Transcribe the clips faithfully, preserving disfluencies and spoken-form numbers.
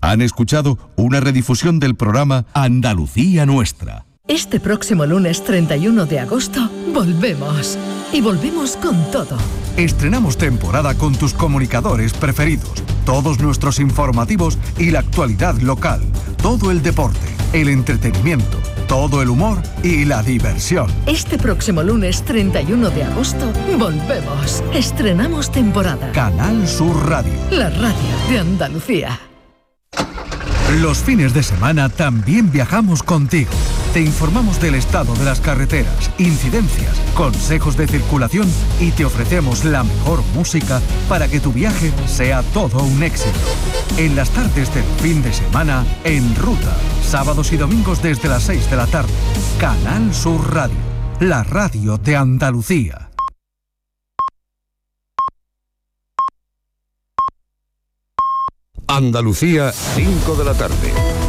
Han escuchado una redifusión del programa Andalucía Nuestra. Este próximo lunes treinta y uno de agosto volvemos. Y volvemos con todo. Estrenamos temporada con tus comunicadores preferidos, todos nuestros informativos y la actualidad local, todo el deporte, el entretenimiento, todo el humor y la diversión. Este próximo lunes treinta y uno de agosto volvemos. Estrenamos temporada. Canal Sur Radio. La radio de Andalucía. Los fines de semana también viajamos contigo. Te informamos del estado de las carreteras, incidencias, consejos de circulación y te ofrecemos la mejor música para que tu viaje sea todo un éxito. En las tardes del fin de semana, En Ruta, sábados y domingos desde las seis de la tarde. Canal Sur Radio, la radio de Andalucía. Andalucía, cinco de la tarde.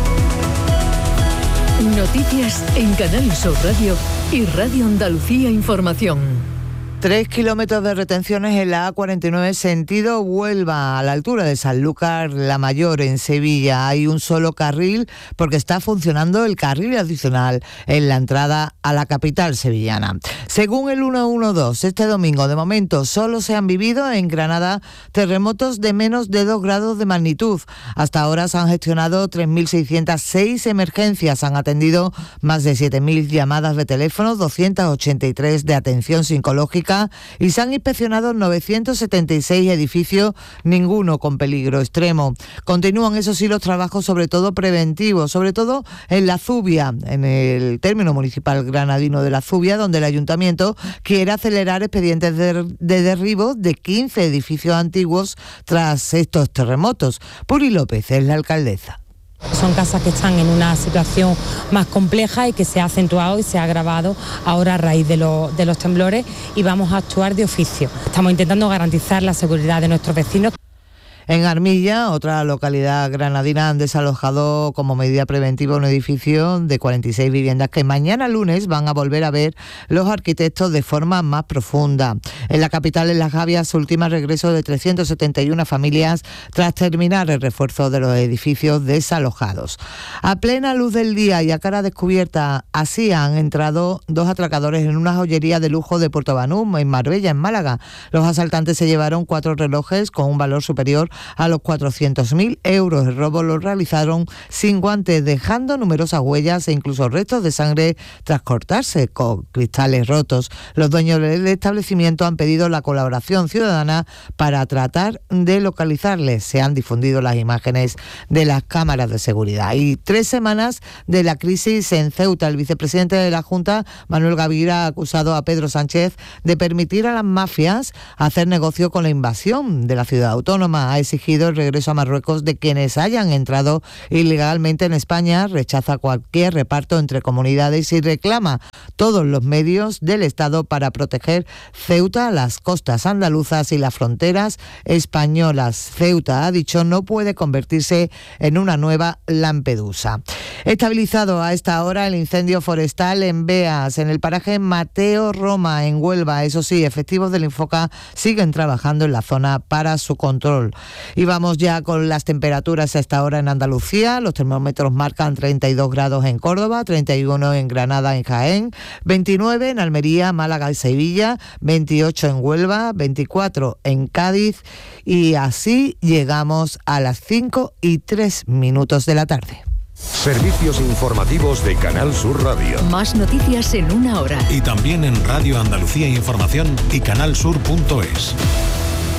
Noticias en Canal Sur Radio y Radio Andalucía Información. Tres kilómetros de retenciones en la A cuarenta y nueve sentido Huelva, a la altura de Sanlúcar la Mayor, en Sevilla. Hay un solo carril porque está funcionando el carril adicional en la entrada a la capital sevillana. Según el ciento doce, este domingo de momento solo se han vivido en Granada terremotos de menos de dos grados de magnitud. Hasta ahora se han gestionado tres mil seiscientas seis emergencias, han atendido más de siete mil llamadas de teléfono, doscientas ochenta y tres de atención psicológica y se han inspeccionado novecientos setenta y seis edificios, ninguno con peligro extremo. Continúan, eso sí, los trabajos sobre todo preventivos, sobre todo en La Zubia, en el término municipal granadino de La Zubia, donde el ayuntamiento quiere acelerar expedientes de, de derribo de quince edificios antiguos tras estos terremotos. Puri López es la alcaldesa. Son casas que están en una situación más compleja y que se ha acentuado y se ha agravado ahora a raíz de, lo, de los temblores, y vamos a actuar de oficio. Estamos intentando garantizar la seguridad de nuestros vecinos. En Armilla, otra localidad granadina, han desalojado como medida preventiva un edificio de cuarenta y seis viviendas que mañana lunes van a volver a ver los arquitectos de forma más profunda. En la capital, en Las Gavias, última regreso de trescientas setenta y una familias tras terminar el refuerzo de los edificios desalojados. A plena luz del día y a cara descubierta, así han entrado dos atracadores en una joyería de lujo de Puerto Banús, en Marbella, en Málaga. Los asaltantes se llevaron cuatro relojes con un valor superior a los cuatrocientos mil euros. El robo lo realizaron sin guantes, dejando numerosas huellas e incluso restos de sangre tras cortarse con cristales rotos. Los dueños del establecimiento han pedido la colaboración ciudadana para tratar de localizarles. Se han difundido las imágenes de las cámaras de seguridad. Y tres semanas de la crisis en Ceuta. El vicepresidente de la Junta, Manuel Gavira, ha acusado a Pedro Sánchez de permitir a las mafias hacer negocio con la invasión de la ciudad autónoma. Ha exigido el regreso a Marruecos de quienes hayan entrado ilegalmente en España, rechaza cualquier reparto entre comunidades y reclama todos los medios del Estado para proteger Ceuta, las costas andaluzas y las fronteras españolas. Ceuta, ha dicho, no puede convertirse en una nueva Lampedusa. Estabilizado a esta hora el incendio forestal en Beas, en el paraje Mateo Roma, en Huelva. Eso sí, efectivos del Infoca siguen trabajando en la zona para su control. Y vamos ya con las temperaturas a esta hora en Andalucía. Los termómetros marcan treinta y dos grados en Córdoba, treinta y uno en Granada, en Jaén, veintinueve en Almería, Málaga y Sevilla, veintiocho en Huelva, veinticuatro en Cádiz, y así llegamos a las cinco y tres minutos de la tarde. Servicios informativos de Canal Sur Radio. Más noticias en una hora. Y también en Radio Andalucía Información y canal sur punto es.